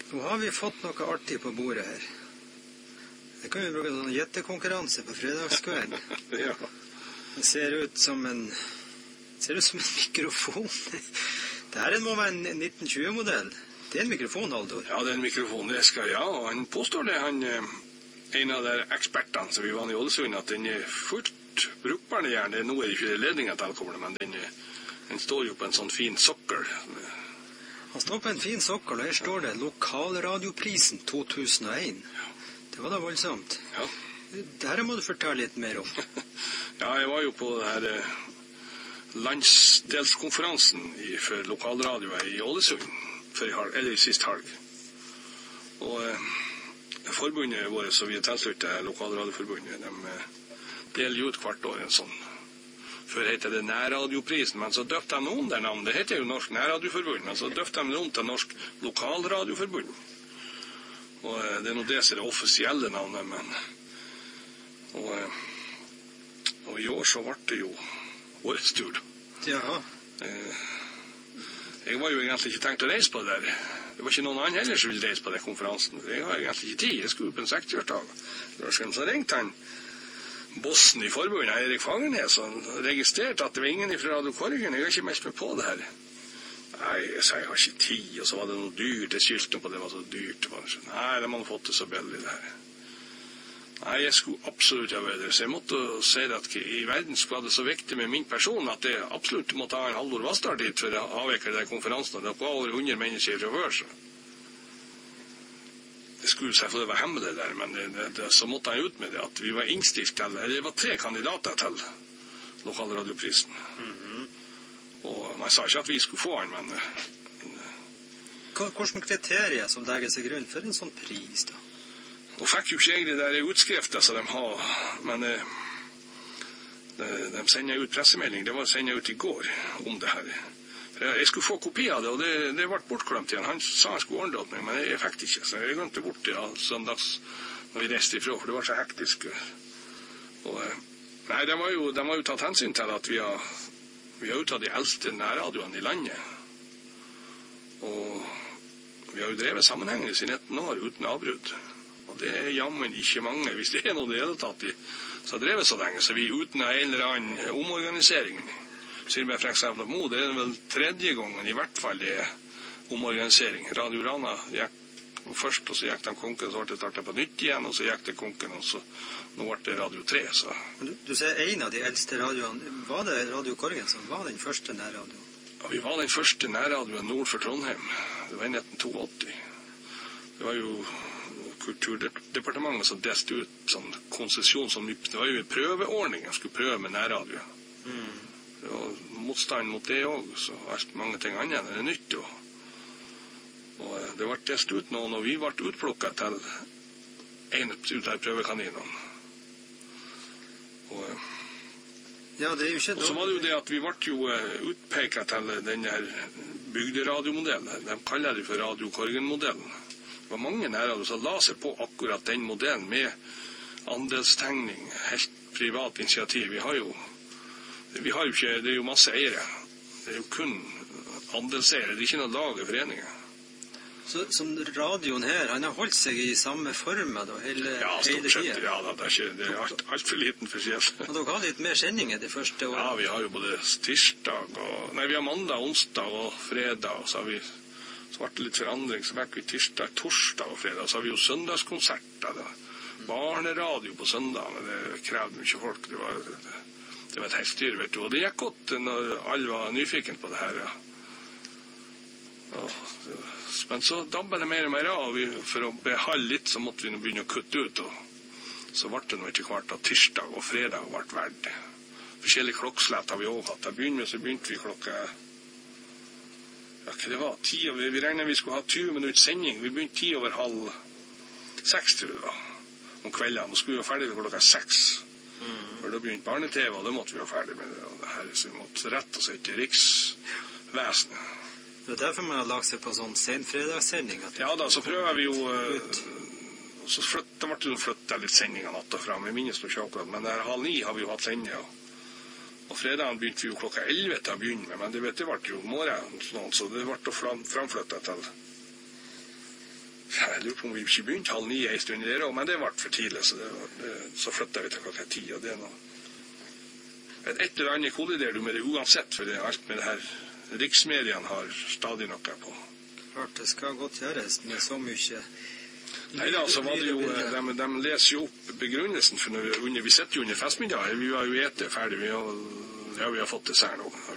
Nå har vi fått noe artig på bordet her. Det kan vi bruke sånn gjettekonkurranse på fredagskvelden. Ja. Det ser ut som en mikrofon. Dette må være en 1920-modell. Det er en mikrofon, Haldor. Ja, det er en mikrofon, det skal ja. Og han påstår det, en av de ekspertene som vi var i Ålesund, at den er fullt brukbar gjerne. Nå er det ikke ledningen til alkoholen, men den står jo på en sånn fin sokkel. Han står på en fin sokkel, og her står det Lokalradioprisen 2001. Ja. Det var da voldsomt. Ja. Dette må du fortelle litt mer om. Ja, jeg var jo på det her landsdelskonferansen for lokalradioet i Ålesund sist helg. Og forbundet vårt, så vi er tilsluttet Lokalradioforbundet, de deler jo ut hvert år en sånn. Før heter det Nærradioprisen, men så døpte de noen der navn. Det heter jo Norsk Nærradioforbund, men så døpte de noen til Norsk Lokalradioforbund. Og det er noe det som er det offisielle navnet, men og i år så ble det jo årets tur. Jaha. Jeg var jo egentlig ikke tenkt å reise på det der. Det var ikke noen annen heller som ville reise på den konferansen. Jeg har egentlig ikke tid. Jeg skulle på en 60-årsdag. Så ringte han bossen i forbundet, Erik Fagernes, og registrerte at det var ingen fra Radio Korgen. Jeg har ikke meldt meg på det her. Nei, jeg sa jeg har ikke tid, og så var det noe dyrt. Det skylten på det var så dyrt. Nei, det må ha fått det så billig det her. Nei, jeg skulle absolutt ha vært der. Så jeg måtte si at i verden skulle det så viktig med min person at jeg absolutt måtte ha en Haldor Vassdal dit for å avvikle den konferansen. Det var over 100 mennesker fra før, så det skulle selvfølgelig være hemmelig der, men så måtte han ut med det at vi var innstilt til, eller det var 3 kandidater til Lokalradioprisen. Og man sa ikke at vi skulle få han, men hvilke kriterier som legger seg grunn for en sånn pris da? Nå fikk jo ikke jeg det der utskriftet som de har, men de sender ut pressemelding. Det var sendt ut i går om det her. Jeg skulle få kopi av det, og det ble bortglemt igjen. Han sa han skulle ordne det meg, men jeg fikk det ikke. Så jeg glemte bort det søndags når vi reiste ifra, for det var så hektisk. Og, nei, de har jo tatt hensyn til at vi har jo tatt de eldste nærradioene i landet. Og vi har jo drevet sammenhengende i 19 år uten avbrudd. Og det er jammen ikke mange, hvis det er noe det hele tatt så har drevet så lenge, så vi uten en eller annen omorganisering. Sier meg for eksempel at Mo, det er vel 3. gangen i hvert fall det er omorganisering. Radio Rana gikk først, og så gikk de konken, så ble det startet på nytt igjen, og så gikk det konken, og så nå ble det Radio 3. Så. Du ser en av de eldste radioene. Var det Radio Korgen som var den første nærradioen? Ja, vi var den første nærradioen nord for Trondheim. Det var i 1982. Det var jo Kulturdepartementet som delte ut sånn konsesjon som det var jo en prøveordning jeg skulle prøve med nærradio. Det var motstand mot det også, så alt mange ting annet enn det nytt. Og det ble delt ut nå når vi ble utplukket til en ut av prøvekaninene. Ja, det er jo ikke og så var det jo det at vi ble jo utpeket til denne bygderadiomodellen. De kaller det for Radio Korgen-modellen. Det var mange nærradioer som la seg på akkurat den modellen med andelstegning, helt privat initiativ. Vi har jo ikke, det er jo masse eiere. Det er jo kun andelseiere, det er ikke noe lag i foreningen. Så som radioen her, han har holdt seg i samme form da, hele tiden? Ja, det er alt for liten forskjell. Og dere har litt mer sendinger det første året? Ja, vi har jo både tirsdag vi har mandag, onsdag og fredag, og så har vi så ble det litt forandring, så fikk vi tirsdag, torsdag og fredag, så har vi jo søndagskonserter, barneradio på søndag, men det krevde mye folk, det var et helt styr, vet du, og det gikk godt når alle var nyfiken på det her, ja. Men så dabbet det mer og mer av, og for å beholde litt, så måtte vi nå begynne å kutte ut, og så ble det nå etter hvert at tirsdag og fredag ble verdt. Forskjellige klokkeslett har vi også hatt. Så begynte vi klokka det var 10, vi regnet vi skulle ha 20 minutter sending. Vi begynte 5:10, tror jeg da, om kveldene. Og skulle vi være ferdig klokka 6. For da begynte barne-TV, og da måtte vi være ferdig med det. Og det her, så vi måtte rette oss etter riksvesenet. Det er derfor man har lagt seg på sånn senfredagssending? Ja da, så prøver vi jo så ble det flyttet litt sendinger natt og frem. Vi minnes noe ikke akkurat, men der 8:30 har vi jo hatt sending, og fredagen begynte vi jo klokka 11 til å begynne med, men det ble jo morgen, så det ble framflyttet til Jeg lurer på om vi ikke begynte 8:30 en stund der, men det ble for tidlig, så flyttet vi til 10:00, og det er noe. Et eller annet kolliderer du med det uansett, for alt med det her riksmediene har stadig noe på. Klart, det skal godt gjøres med så mye. Nei da, så var det jo, de leser jo opp begrunnelsen, for vi sitter jo under festmiddag, vi var jo ferdig, vi har fått dessert nå.